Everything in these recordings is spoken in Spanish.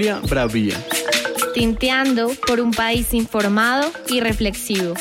Bravía. Tinteando por un país informado y reflexivo.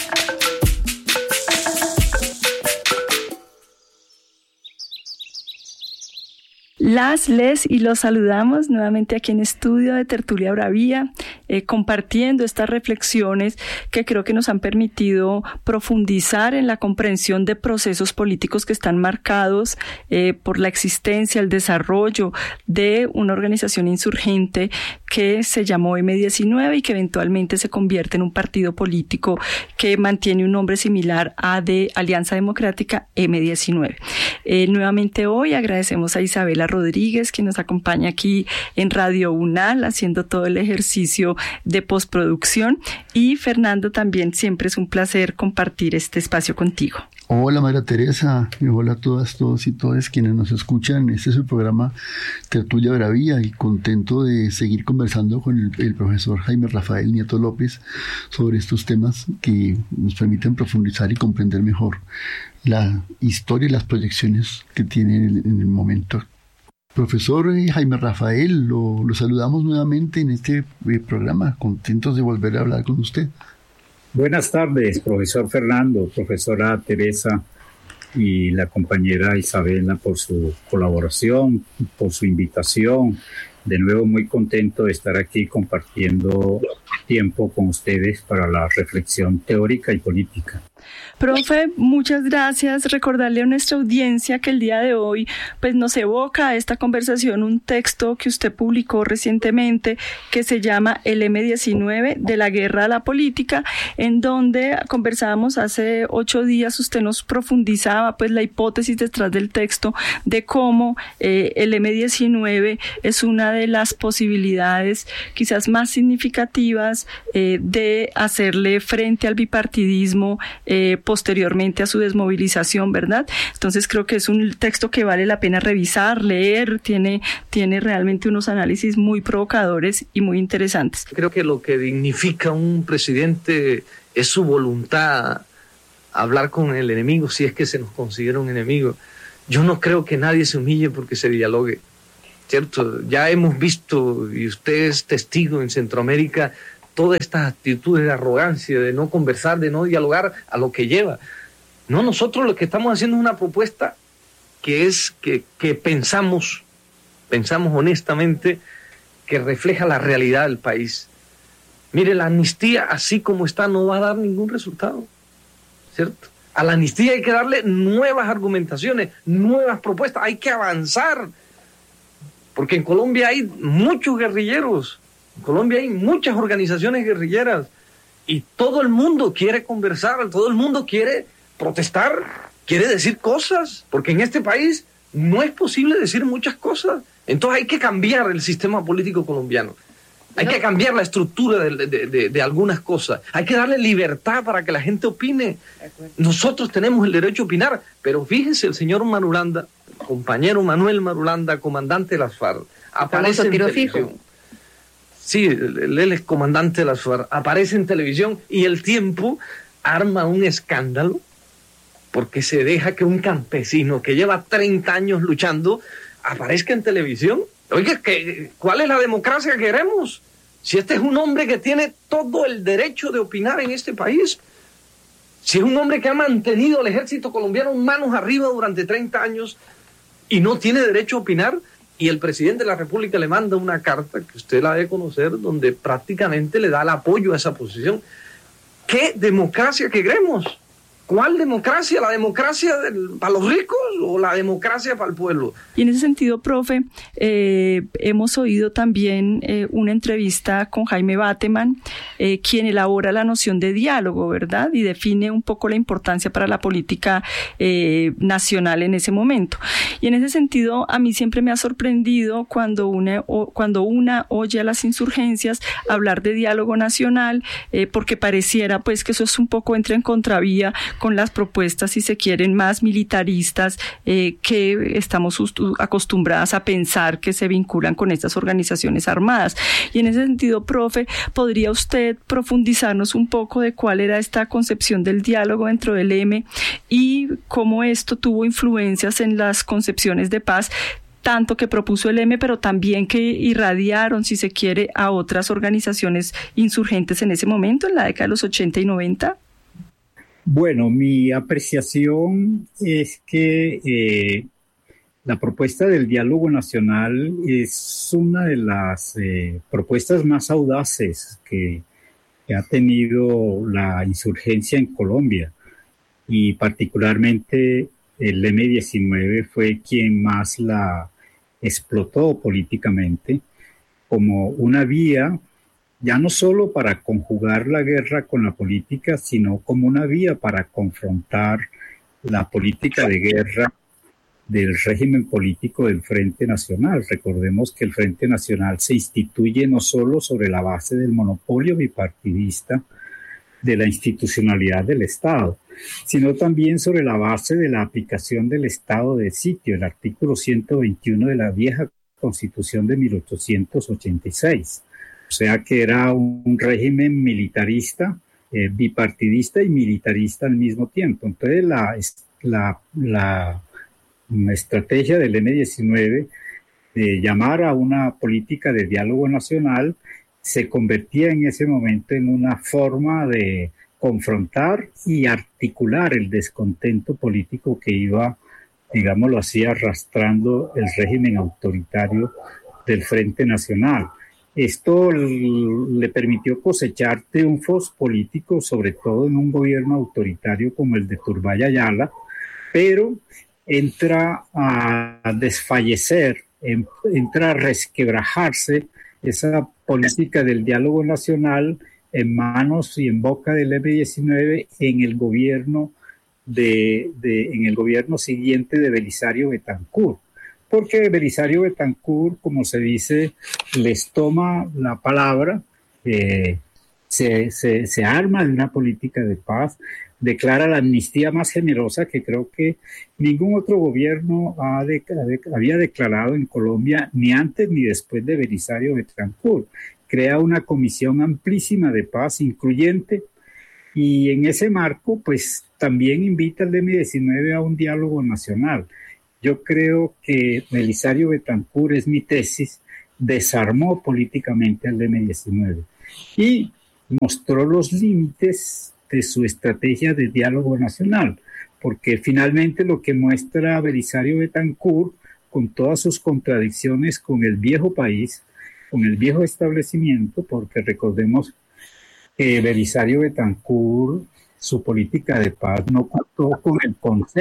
Les y los saludamos nuevamente aquí en estudio de Tertulia Bravía, compartiendo estas reflexiones que creo que nos han permitido profundizar en la comprensión de procesos políticos que están marcados por la existencia, el desarrollo de una organización insurgente que se llamó M19 y que eventualmente se convierte en un partido político que mantiene un nombre similar a de Alianza Democrática M19. Nuevamente hoy agradecemos a Isabela Rodríguez, que nos acompaña aquí en Radio UNAL haciendo todo el ejercicio de postproducción, y Fernando, también siempre es un placer compartir este espacio contigo. Hola María Teresa, y hola a todas, todos y todas quienes nos escuchan. Este es el programa Tertulia Bravía y contento de seguir conversando con el profesor Jaime Rafael Nieto López sobre estos temas que nos permiten profundizar y comprender mejor la historia y las proyecciones que tienen en el momento. Profesor Jaime Rafael, lo saludamos nuevamente en este programa, contentos de volver a hablar con usted. Buenas tardes, profesor Fernando, profesora Teresa y la compañera Isabela por su colaboración, por su invitación. De nuevo muy contento de estar aquí compartiendo tiempo con ustedes para la reflexión teórica y política. Profe, muchas gracias. Recordarle a nuestra audiencia que el día de hoy pues nos evoca a esta conversación un texto que usted publicó recientemente que se llama El M19 de la guerra a la política, en donde conversábamos hace 8 días, usted nos profundizaba pues la hipótesis detrás del texto de cómo el M19 es una de las posibilidades quizás más significativas de hacerle frente al bipartidismo posteriormente a su desmovilización, ¿verdad? Entonces creo que es un texto que vale la pena revisar, leer, tiene realmente unos análisis muy provocadores y muy interesantes. Creo que lo que dignifica un presidente es su voluntad hablar con el enemigo, si es que se nos considera un enemigo. Yo no creo que nadie se humille porque se dialogue, ¿cierto? Ya hemos visto, y usted es testigo en Centroamérica, todas estas actitudes de arrogancia, de no conversar, de no dialogar, a lo que lleva. No, nosotros lo que estamos haciendo es una propuesta que es que pensamos honestamente, que refleja la realidad del país. Mire, la amnistía así como está no va a dar ningún resultado, ¿cierto? A la amnistía hay que darle nuevas argumentaciones, nuevas propuestas, hay que avanzar, porque en Colombia hay muchos guerrilleros. En Colombia hay muchas organizaciones guerrilleras y todo el mundo quiere conversar, todo el mundo quiere protestar, quiere decir cosas, porque en este país no es posible decir muchas cosas. Entonces hay que cambiar el sistema político colombiano, hay que cambiar la estructura de algunas cosas, hay que darle libertad para que la gente opine. Nosotros tenemos el derecho a opinar, pero fíjense, el señor Marulanda, compañero Manuel Marulanda, comandante de las FARC, aparece en televisión. Sí, él es comandante de las FARC, aparece en televisión y El Tiempo arma un escándalo porque se deja que un campesino que lleva 30 años luchando aparezca en televisión. Oiga, ¿cuál es la democracia que queremos? Si este es un hombre que tiene todo el derecho de opinar en este país, si es un hombre que ha mantenido al ejército colombiano manos arriba durante 30 años y no tiene derecho a opinar, y el presidente de la República le manda una carta que usted la debe conocer, donde prácticamente le da el apoyo a esa posición. ¿Qué democracia queremos? ¿Cuál democracia? ¿La democracia para los ricos o la democracia para el pueblo? Y en ese sentido, profe, hemos oído también una entrevista con Jaime Bateman, quien elabora la noción de diálogo, ¿verdad? Y define un poco la importancia para la política nacional en ese momento. Y en ese sentido, a mí siempre me ha sorprendido cuando una oye a las insurgencias hablar de diálogo nacional, porque pareciera pues que eso es un poco entra en contravía con las propuestas, si se quieren, más militaristas que estamos acostumbradas a pensar que se vinculan con estas organizaciones armadas. Y en ese sentido, profe, ¿podría usted profundizarnos un poco de cuál era esta concepción del diálogo dentro del M y cómo esto tuvo influencias en las concepciones de paz tanto que propuso el M, pero también que irradiaron, si se quiere, a otras organizaciones insurgentes en ese momento, en la década de los 80 y 90? Bueno, mi apreciación es que la propuesta del diálogo nacional es una de las propuestas más audaces que ha tenido la insurgencia en Colombia, y particularmente el M-19 fue quien más la explotó políticamente como una vía, ya no solo para conjugar la guerra con la política, sino como una vía para confrontar la política de guerra del régimen político del Frente Nacional. Recordemos que el Frente Nacional se instituye no solo sobre la base del monopolio bipartidista de la institucionalidad del Estado, sino también sobre la base de la aplicación del estado de sitio, el artículo 121 de la vieja Constitución de 1886. O sea que era un régimen militarista, bipartidista y militarista al mismo tiempo. Entonces la estrategia del M-19 de llamar a una política de diálogo nacional se convertía en ese momento en una forma de confrontar y articular el descontento político que iba, digámoslo así, arrastrando el régimen autoritario del Frente Nacional. Esto le permitió cosechar triunfos políticos, sobre todo en un gobierno autoritario como el de Turbay Ayala, pero entra a desfallecer, entra a resquebrajarse esa política del diálogo nacional en manos y en boca del M-19 en el gobierno en el gobierno siguiente de Belisario Betancur, porque Belisario Betancur, como se dice, les toma la palabra, se arma de una política de paz, declara la amnistía más generosa que creo que ningún otro gobierno había declarado en Colombia, ni antes ni después de Belisario Betancur. Crea una comisión amplísima de paz, incluyente, y en ese marco, pues también invita al M-19 a un diálogo nacional. Yo creo que Belisario Betancur, es mi tesis, desarmó políticamente al M-19 y mostró los límites de su estrategia de diálogo nacional, porque finalmente lo que muestra Belisario Betancur, con todas sus contradicciones con el viejo país, con el viejo establecimiento, porque recordemos que Belisario Betancur, su política de paz no contó con el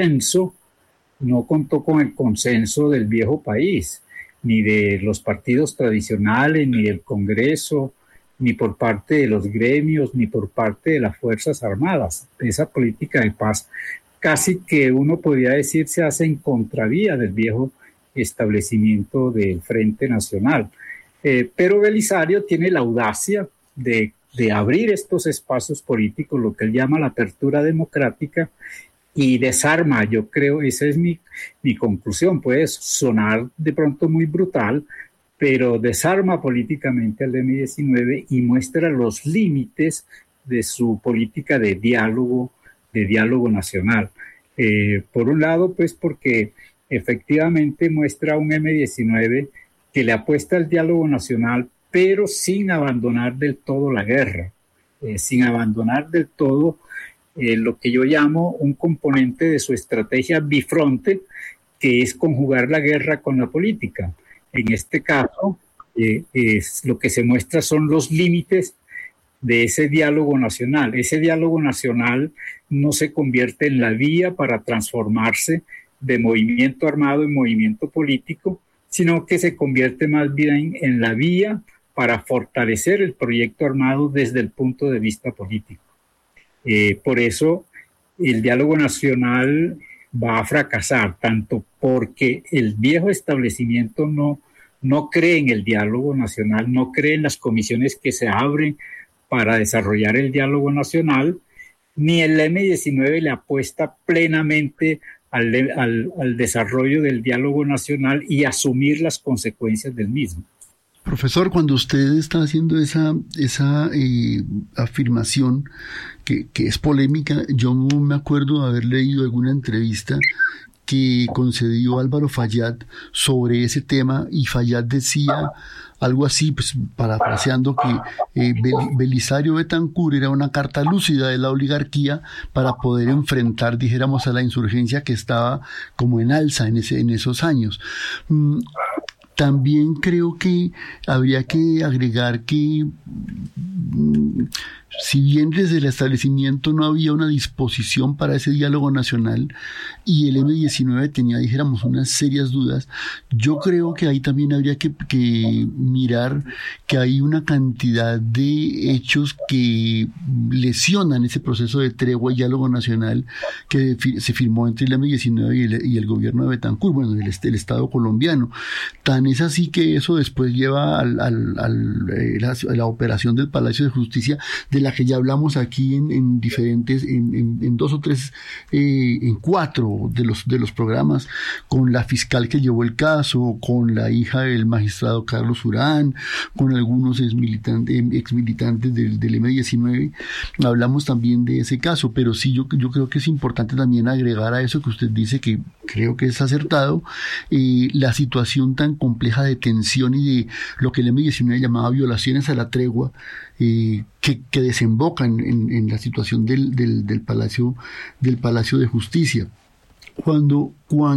consenso del viejo país, ni de los partidos tradicionales, ni del Congreso, ni por parte de los gremios, ni por parte de las Fuerzas Armadas. Esa política de paz casi que uno podría decir se hace en contravía del viejo establecimiento del Frente Nacional. Pero Belisario tiene la audacia de abrir estos espacios políticos, lo que él llama la apertura democrática, y desarma, yo creo, esa es mi conclusión, puede sonar de pronto muy brutal, pero desarma políticamente al M-19 y muestra los límites de su política de diálogo nacional. Por un lado, pues porque efectivamente muestra un M-19 que le apuesta al diálogo nacional, pero sin abandonar del todo la guerra, sin abandonar del todo lo que yo llamo un componente de su estrategia bifronte, que es conjugar la guerra con la política. En este caso, lo que se muestra son los límites de ese diálogo nacional. Ese diálogo nacional no se convierte en la vía para transformarse de movimiento armado en movimiento político, sino que se convierte más bien en la vía para fortalecer el proyecto armado desde el punto de vista político. Por eso el diálogo nacional va a fracasar, tanto porque el viejo establecimiento no cree en el diálogo nacional, no cree en las comisiones que se abren para desarrollar el diálogo nacional, ni el M-19 le apuesta plenamente al desarrollo del diálogo nacional y asumir las consecuencias del mismo. Profesor, cuando usted está haciendo esa afirmación que es polémica, yo me acuerdo de haber leído alguna entrevista que concedió Álvaro Fayad sobre ese tema, y Fayad decía algo así, pues parafraseando, que Belisario Betancur era una carta lúcida de la oligarquía para poder enfrentar, dijéramos, a la insurgencia que estaba como en alza en esos años. También creo que habría que agregar que si bien desde el establecimiento no había una disposición para ese diálogo nacional y el M-19 tenía, dijéramos, unas serias dudas, yo creo que ahí también habría que mirar que hay una cantidad de hechos que lesionan ese proceso de tregua y diálogo nacional que se firmó entre el M-19 y el gobierno de Betancur, bueno, el Estado colombiano. Tan es así que eso después lleva a la operación del Palacio de Justicia, de la que ya hablamos aquí en diferentes, en 2 o 3, en 4 de los programas, con la fiscal que llevó el caso, con la hija del magistrado Carlos Urán, con algunos exmilitantes del M-19. Hablamos también de ese caso, pero sí yo creo que es importante también agregar a eso que usted dice, que creo que es acertado, la situación tan compleja de tensión y de lo que el M-19 llamaba violaciones a la tregua, que desembocan en la situación del Palacio de Justicia. Cuando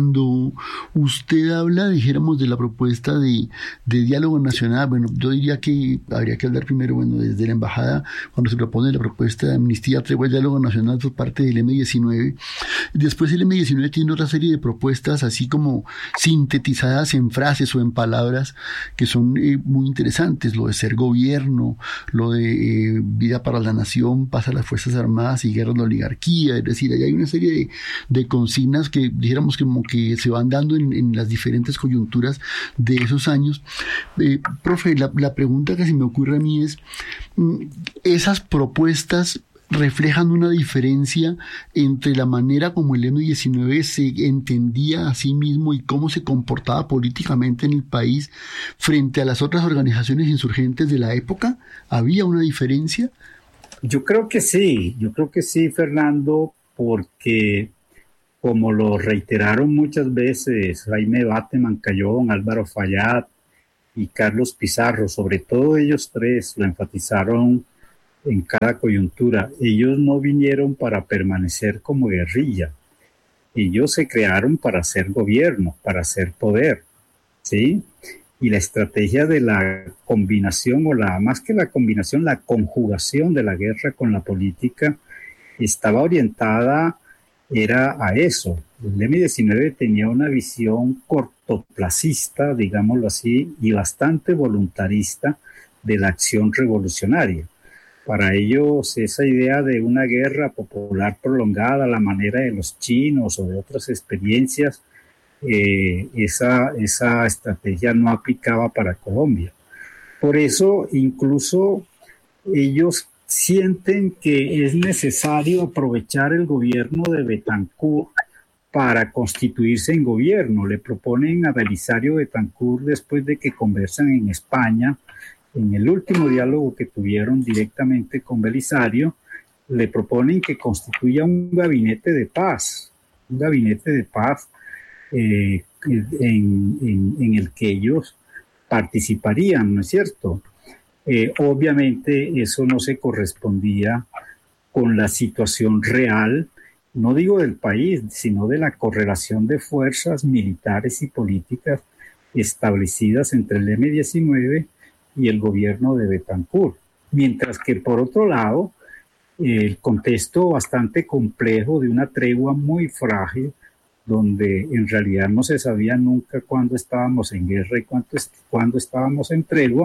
usted habla, dijéramos, de la propuesta de diálogo nacional, bueno, yo diría que habría que hablar primero, bueno, desde la embajada, cuando se propone la propuesta de amnistía, tregua y diálogo nacional por parte del M-19. Después el M-19 tiene otra serie de propuestas, así como sintetizadas en frases o en palabras, que son muy interesantes: lo de ser gobierno, lo de vida para la nación, paz a las Fuerzas Armadas y guerra a la oligarquía. Es decir, ahí hay una serie de consignas que, dijéramos, como que se van dando en las diferentes coyunturas de esos años. Profe, la pregunta que se me ocurre a mí es, ¿esas propuestas reflejan una diferencia entre la manera como el M-19 se entendía a sí mismo y cómo se comportaba políticamente en el país frente a las otras organizaciones insurgentes de la época? ¿Había una diferencia? Yo creo que sí, Fernando, porque como lo reiteraron muchas veces Jaime Bate Mancayón, Álvaro Fayad y Carlos Pizarro, sobre todo ellos tres lo enfatizaron en cada coyuntura. Ellos no vinieron para permanecer como guerrilla. Ellos se crearon para hacer gobierno, para hacer poder, ¿sí? Y la estrategia de la combinación, más que la combinación, la conjugación de la guerra con la política estaba orientada, era a eso. El M-19 tenía una visión cortoplacista, digámoslo así, y bastante voluntarista de la acción revolucionaria. Para ellos, esa idea de una guerra popular prolongada a la manera de los chinos o de otras experiencias, esa estrategia no aplicaba para Colombia. Por eso, incluso ellos sienten que es necesario aprovechar el gobierno de Betancur para constituirse en gobierno. Le proponen a Belisario Betancur, después de que conversan en España, en el último diálogo que tuvieron directamente con Belisario, le proponen que constituya un gabinete de paz en el que ellos participarían, ¿no es cierto? Obviamente eso no se correspondía con la situación real, no digo del país, sino de la correlación de fuerzas militares y políticas establecidas entre el M-19 y el gobierno de Betancur. Mientras que, por otro lado, el contexto bastante complejo de una tregua muy frágil, donde en realidad no se sabía nunca cuándo estábamos en guerra y cuándo estábamos en tregua,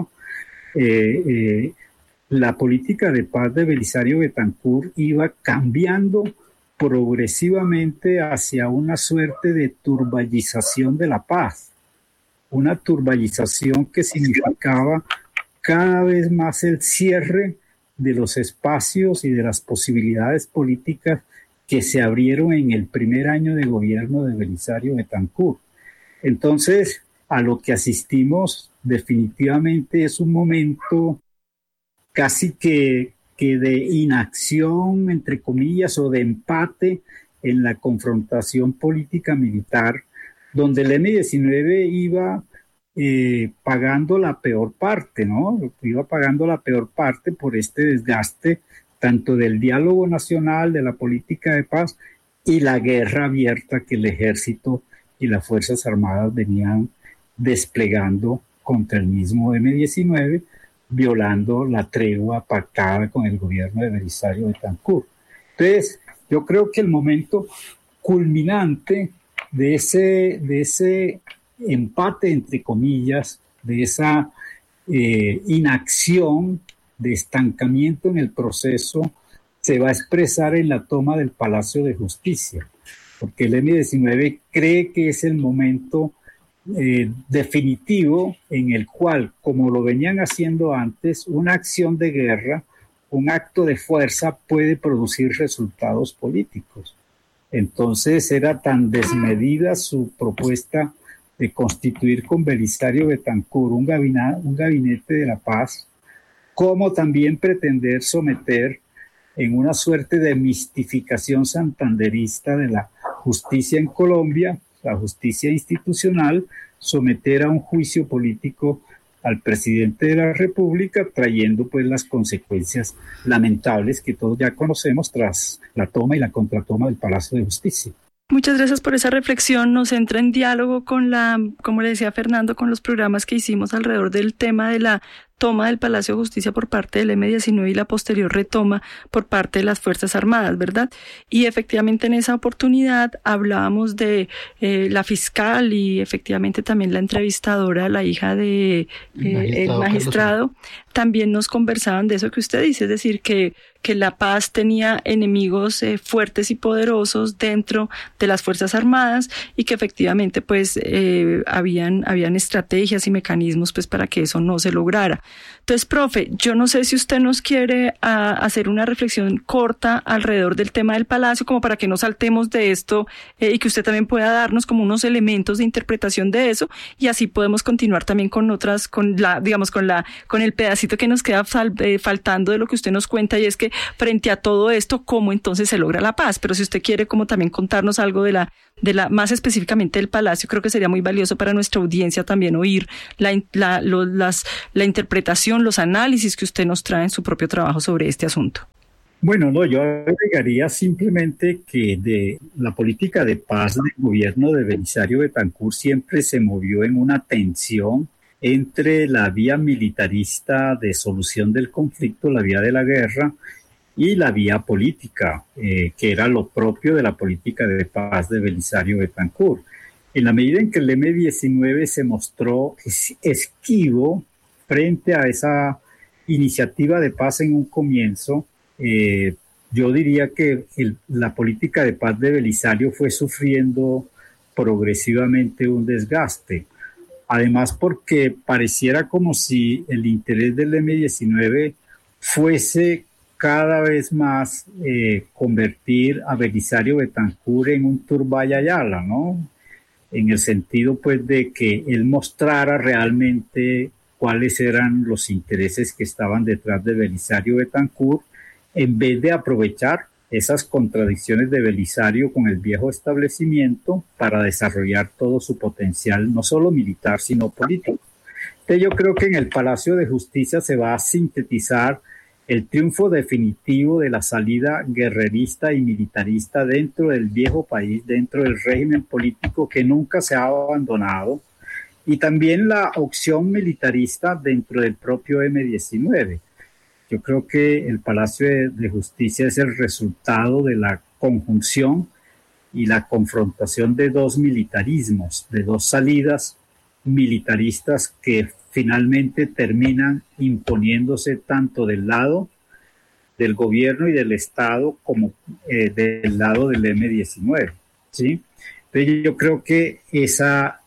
la política de paz de Belisario Betancur iba cambiando progresivamente hacia una suerte de turballización de la paz, una turballización que significaba cada vez más el cierre de los espacios y de las posibilidades políticas que se abrieron en el primer año de gobierno de Belisario Betancur. Entonces, a lo que asistimos definitivamente es un momento casi que de inacción, entre comillas, o de empate en la confrontación política militar, donde el M-19 iba pagando la peor parte, ¿no? Iba pagando la peor parte por este desgaste tanto del diálogo nacional, de la política de paz y la guerra abierta que el ejército y las Fuerzas Armadas venían desplegando contra el mismo M-19, violando la tregua pactada con el gobierno de Belisario Betancur. Entonces, yo creo que el momento culminante de ese empate, entre comillas, de esa inacción, de estancamiento en el proceso, se va a expresar en la toma del Palacio de Justicia, porque el M-19 cree que es el momento definitivo en el cual, como lo venían haciendo antes, una acción de guerra, un acto de fuerza puede producir resultados políticos. Entonces era tan desmedida su propuesta de constituir con Belisario Betancur un gabinete de la paz, como también pretender someter en una suerte de mistificación santanderista de la justicia en Colombia, la justicia institucional, someter a un juicio político al presidente de la República, trayendo pues las consecuencias lamentables que todos ya conocemos tras la toma y la contratoma del Palacio de Justicia. Muchas gracias por esa reflexión. Nos entra en diálogo con como le decía Fernando, con los programas que hicimos alrededor del tema de la toma del Palacio de Justicia por parte del M-19 y la posterior retoma por parte de las Fuerzas Armadas, ¿verdad? Y efectivamente en esa oportunidad hablábamos de la fiscal y efectivamente también la entrevistadora, la hija de el magistrado, también nos conversaban de eso que usted dice, es decir, que la paz tenía enemigos fuertes y poderosos dentro de las Fuerzas Armadas y que efectivamente pues habían estrategias y mecanismos pues para que eso no se lograra. Entonces, profe, yo no sé si usted nos quiere hacer una reflexión corta alrededor del tema del Palacio, como para que no saltemos de esto y que usted también pueda darnos como unos elementos de interpretación de eso, y así podemos continuar también con el pedacito que nos queda faltando de lo que usted nos cuenta, y es que frente a todo esto, ¿cómo entonces se logra la paz? Pero si usted quiere como también contarnos algo de la más específicamente del Palacio, creo que sería muy valioso para nuestra audiencia también oír la interpretación, los análisis que usted nos trae en su propio trabajo sobre este asunto. Bueno, no, yo agregaría simplemente que de la política de paz del gobierno de Belisario Betancur siempre se movió en una tensión entre la vía militarista de solución del conflicto, la vía de la guerra, y la vía política, que era lo propio de la política de paz de Belisario Betancur. En la medida en que el M-19 se mostró esquivo frente a esa iniciativa de paz en un comienzo, yo diría que la política de paz de Belisario fue sufriendo progresivamente un desgaste. Además, porque pareciera como si el interés del M-19 fuese cada vez más convertir a Belisario Betancur en un Turbay Ayala, ¿no? En el sentido, pues, de que él mostrara realmente cuáles eran los intereses que estaban detrás de Belisario Betancur, en vez de aprovechar esas contradicciones de Belisario con el viejo establecimiento para desarrollar todo su potencial, no solo militar, sino político. Entonces yo creo que en el Palacio de Justicia se va a sintetizar el triunfo definitivo de la salida guerrerista y militarista dentro del viejo país, dentro del régimen político que nunca se ha abandonado, y también la opción militarista dentro del propio M-19. Yo creo que el Palacio de Justicia es el resultado de la conjunción y la confrontación de dos militarismos, de dos salidas militaristas que finalmente terminan imponiéndose tanto del lado del gobierno y del Estado como del lado del M-19, ¿sí? Entonces yo creo que esa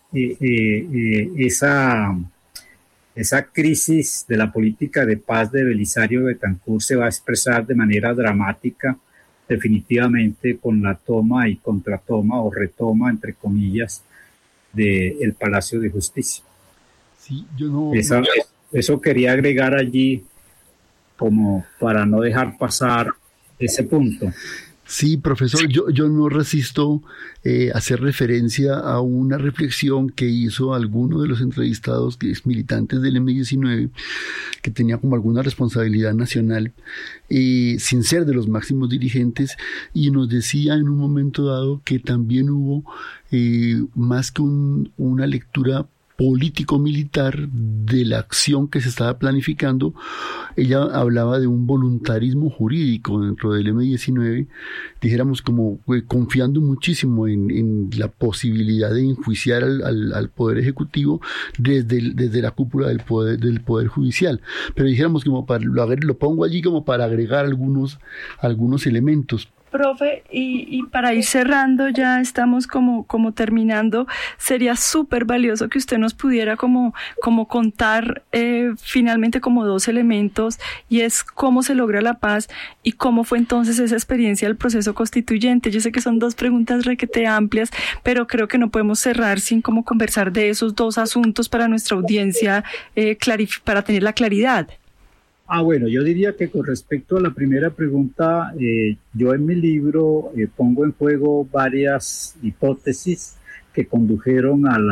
crisis de la política de paz de Belisario Betancur se va a expresar de manera dramática definitivamente con la toma y contratoma o retoma, entre comillas, del Palacio de Justicia. Sí, eso quería agregar allí como para no dejar pasar ese punto. Sí, profesor, yo no resisto hacer referencia a una reflexión que hizo alguno de los entrevistados, que es militantes del M-19, que tenía como alguna responsabilidad nacional, sin ser de los máximos dirigentes, y nos decía en un momento dado que también hubo más que una lectura político-militar de la acción que se estaba planificando. Ella hablaba de un voluntarismo jurídico dentro del M-19, dijéramos como confiando muchísimo en la posibilidad de enjuiciar al Poder Ejecutivo desde la cúpula del poder Judicial. Pero dijéramos como lo pongo allí como para agregar algunos elementos. Profe, y para ir cerrando, ya estamos como terminando, sería súper valioso que usted nos pudiera como contar finalmente como 2 elementos, y es cómo se logra la paz y cómo fue entonces esa experiencia del proceso constituyente. Yo sé que son 2 preguntas requete amplias, pero creo que no podemos cerrar sin como conversar de esos 2 asuntos para nuestra audiencia, para tener la claridad. Bueno, yo diría que con respecto a la primera pregunta, yo en mi libro pongo en juego varias hipótesis que condujeron a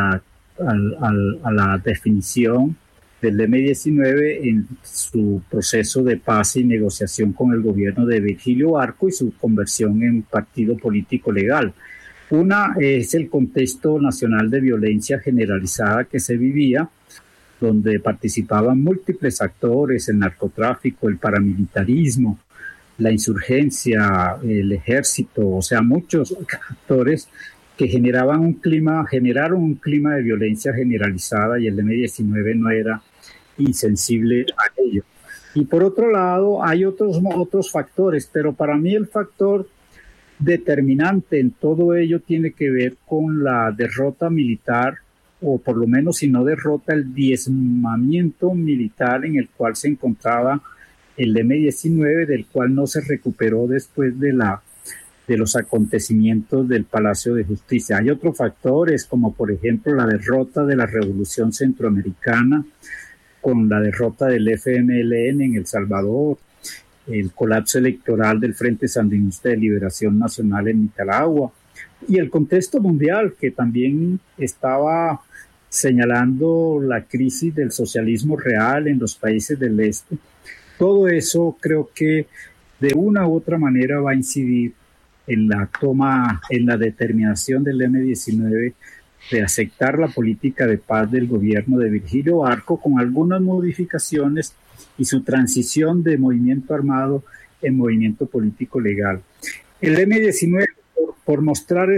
la definición del M-19 en su proceso de paz y negociación con el gobierno de Virgilio Barco y su conversión en partido político legal. Una es el contexto nacional de violencia generalizada que se vivía, donde participaban múltiples actores: el narcotráfico, el paramilitarismo, la insurgencia, el ejército, o sea, muchos actores que generaron un clima de violencia generalizada, y el M-19 no era insensible a ello. Y por otro lado, hay otros factores, pero para mí el factor determinante en todo ello tiene que ver con la derrota militar, o por lo menos, si no derrota, el diezmamiento militar en el cual se encontraba el M-19, del cual no se recuperó después de los acontecimientos del Palacio de Justicia. Hay otros factores, como por ejemplo la derrota de la Revolución Centroamericana, con la derrota del FMLN en El Salvador, el colapso electoral del Frente Sandinista de Liberación Nacional en Nicaragua, y el contexto mundial, que también estaba señalando la crisis del socialismo real en los países del este. Todo eso creo que de una u otra manera va a incidir en la determinación del M-19 de aceptar la política de paz del gobierno de Virgilio Barco, con algunas modificaciones, y su transición de movimiento armado en movimiento político legal. El M-19, por mostrar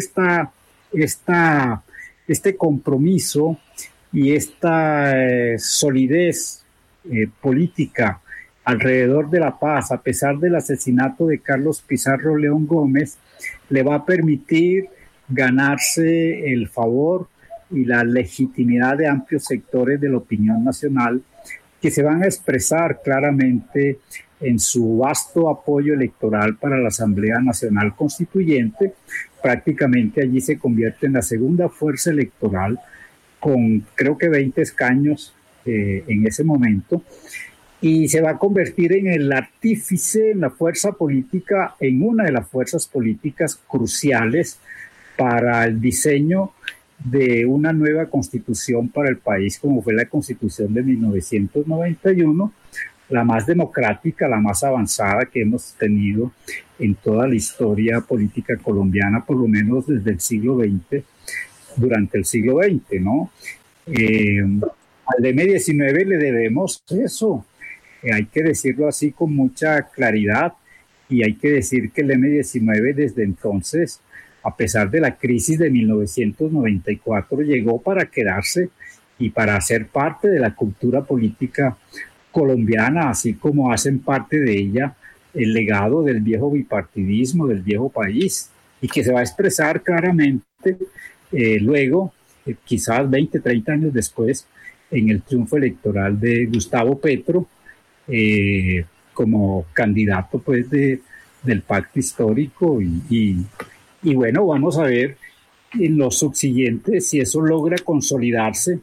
este compromiso y esta solidez política alrededor de la paz, a pesar del asesinato de Carlos Pizarro León Gómez, le va a permitir ganarse el favor y la legitimidad de amplios sectores de la opinión nacional, que se van a expresar claramente en su vasto apoyo electoral para la Asamblea Nacional Constituyente. Prácticamente allí se convierte en la segunda fuerza electoral, con creo que 20 escaños en ese momento, y se va a convertir en el artífice, en la fuerza política, en una de las fuerzas políticas cruciales para el diseño de una nueva constitución para el país, como fue la Constitución de 1991, la más democrática, la más avanzada que hemos tenido en toda la historia política colombiana, por lo menos desde el siglo XX, durante el siglo XX, ¿no? Al M-19 le debemos eso, hay que decirlo así con mucha claridad, y hay que decir que el M-19 desde entonces, a pesar de la crisis de 1994, llegó para quedarse y para ser parte de la cultura política colombiana, así como hacen parte de ella el legado del viejo bipartidismo, del viejo país, y que se va a expresar claramente luego, quizás 20, 30 años después, en el triunfo electoral de Gustavo Petro, como candidato pues del pacto histórico, y bueno, vamos a ver en los subsiguientes si eso logra consolidarse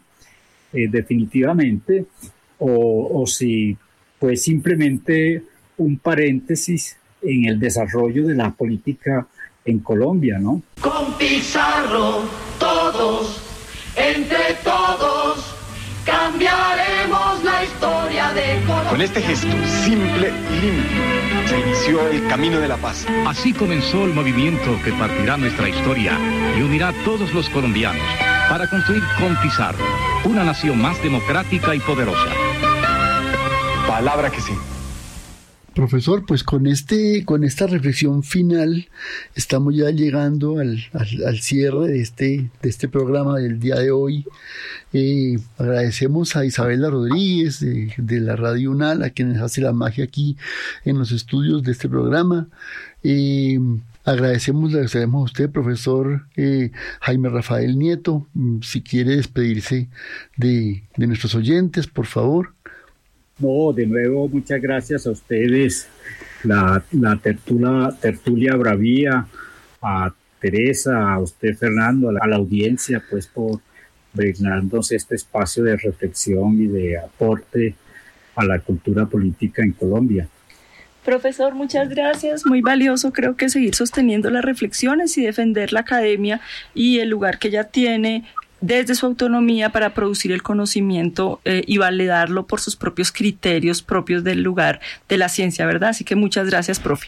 definitivamente, o si pues simplemente un paréntesis en el desarrollo de la política en Colombia, ¿no? Con Pizarro, todos, entre todos, cambiaremos la historia de Colombia. Con este gesto simple y limpio se inició el camino de la paz. Así comenzó el movimiento que partirá nuestra historia y unirá a todos los colombianos para construir con Pizarro una nación más democrática y poderosa. Palabra que sí. Profesor, pues con esta reflexión final estamos ya llegando al cierre de este programa del día de hoy. Agradecemos a Isabela Rodríguez de la Radio UNAL, a quienes hace la magia aquí en los estudios de este programa. Le agradecemos a usted, profesor Jaime Rafael Nieto, si quiere despedirse de nuestros oyentes, por favor. No, de nuevo, muchas gracias a ustedes, la tertulia Bravía, a Teresa, a usted, Fernando, a la audiencia, pues por brindarnos este espacio de reflexión y de aporte a la cultura política en Colombia. Profesor, muchas gracias. Muy valioso, creo que seguir sosteniendo las reflexiones y defender la academia y el lugar que ella tiene desde su autonomía para producir el conocimiento y validarlo por sus propios criterios propios del lugar de la ciencia, ¿verdad? Así que muchas gracias, profe.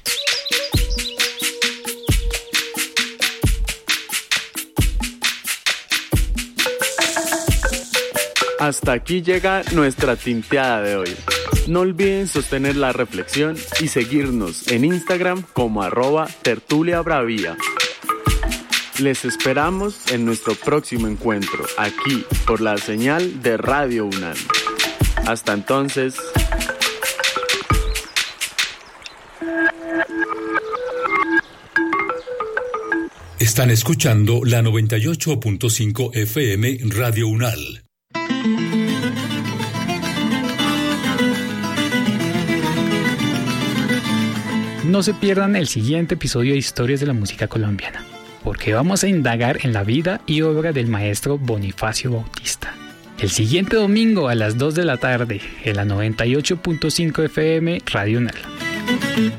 Hasta aquí llega nuestra tinteada de hoy. No olviden sostener la reflexión y seguirnos en Instagram como @tertuliabravía. Les esperamos en nuestro próximo encuentro, aquí por la señal de Radio UNAL. Hasta entonces. Están escuchando la 98.5 FM Radio UNAL. No se pierdan el siguiente episodio de Historias de la Música Colombiana, porque vamos a indagar en la vida y obra del maestro Bonifacio Bautista. El siguiente domingo a las 2 de la tarde, en la 98.5 FM Radio UNAL.